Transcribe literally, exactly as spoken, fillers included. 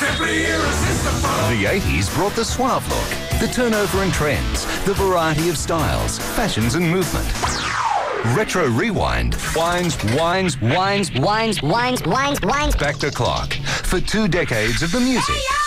The eighties brought the suave look, the turnover and trends, the variety of styles, fashions and movement. Retro Rewind winds, winds, winds, Wines, wines, wines, wines. back the clock for two decades of the music,